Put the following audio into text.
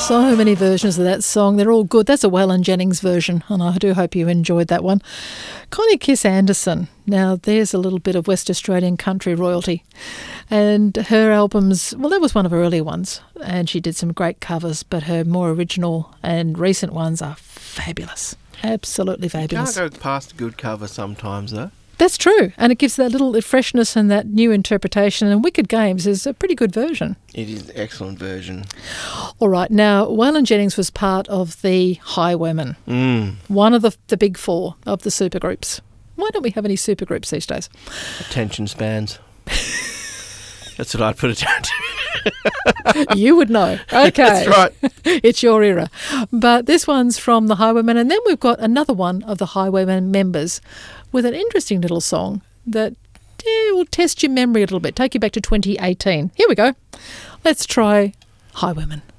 So many versions of that song. They're all good. That's a Waylon Jennings version, and I do hope you enjoyed that one. Connie Kiss Anderson. Now, there's a little bit of West Australian country royalty. And her albums, well, that was one of her early ones, and she did some great covers, but her more original and recent ones are fabulous. Absolutely fabulous. You can't go past a good cover sometimes, though. That's true, and it gives that little freshness and that new interpretation, and Wicked Games is a pretty good version. It is an excellent version. All right, now, Waylon Jennings was part of the Highwaymen, one of the big four of the supergroups. Why don't we have any supergroups these days? Attention spans. That's what I'd put it down to. You would know. Okay. That's right. It's your era. But this one's from the Highwaymen, and then we've got another one of the Highwaymen members with an interesting little song that will test your memory a little bit, take you back to 2018. Here we go. Let's try Highwaymen.